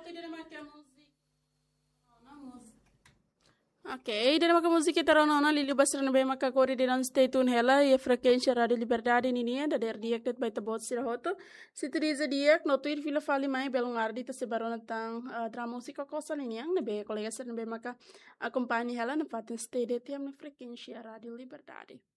Ok, dan maka música teronona Lili Basran bem maka kori de non stay tune hela e frequência Rádio Liberdade ninia da der diak det baita bot sira hoto. Se triza diak no tuir fila fali mai belong ardi ta se barona tang drama música cosa ninia ne be colega ser be maka acompanhe hela na fatin stay de tem na frequência Rádio Liberdade.